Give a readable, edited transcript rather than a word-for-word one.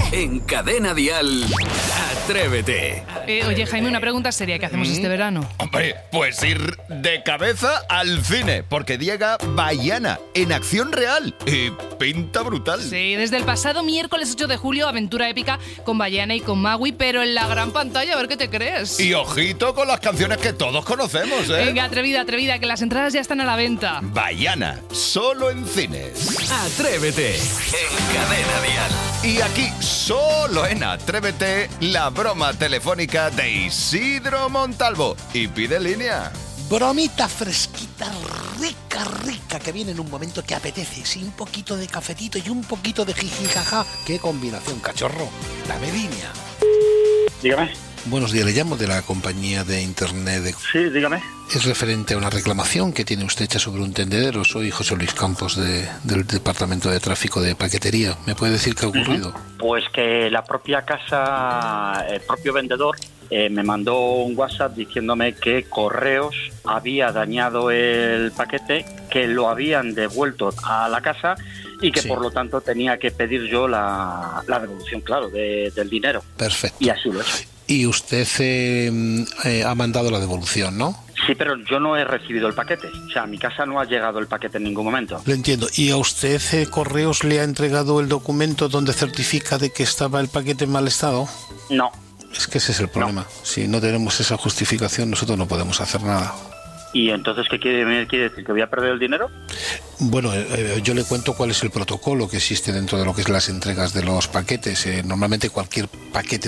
En Cadena Dial, Atrévete. Oye, Jaime, una pregunta seria. ¿Qué hacemos este verano? Hombre, pues ir de cabeza al cine, porque llega Vaiana, en acción real, y pinta brutal. Sí, desde el pasado miércoles 8 de julio, aventura épica con Vaiana y con Magui, pero en la gran pantalla, a ver qué te crees. Y ojito con las canciones que todos conocemos, ¿eh? Venga, atrevida, que las entradas ya están a la venta. Vaiana, solo en cines. Atrévete en Cadena Dial. Y aquí, solo en Atrévete, la broma telefónica de Isidro Montalvo. Y pide línea. Bromita fresquita, rica, que viene en un momento que apetece. Sí, un poquito de cafetito y un poquito de jijijaja. ¡Qué combinación, cachorro! Dame línea. Dígame. Buenos días, le llamo de la compañía de internet de... Sí, dígame. Es referente a una reclamación que tiene usted hecha sobre un tendedero. Soy José Luis Campos del Departamento de Tráfico de Paquetería. ¿Me puede decir qué ha ocurrido? Pues que la propia casa, el propio vendedor, me mandó un WhatsApp diciéndome que Correos había dañado el paquete, que lo habían devuelto a la casa y que por lo tanto tenía que pedir yo la devolución, claro, del dinero. Perfecto. Y así lo he hecho. Y usted ha mandado la devolución, ¿no? Sí, pero yo no he recibido el paquete. O sea, a mi casa no ha llegado el paquete en ningún momento. Lo entiendo. ¿Y a usted Correos le ha entregado el documento donde certifica de que estaba el paquete en mal estado? No. Es que ese es el problema. No. Si no tenemos esa justificación, nosotros no podemos hacer nada. ¿Y entonces qué quiere decir? ¿Que voy a perder el dinero? Bueno, yo le cuento cuál es el protocolo que existe dentro de lo que es las entregas de los paquetes. Normalmente cualquier paquete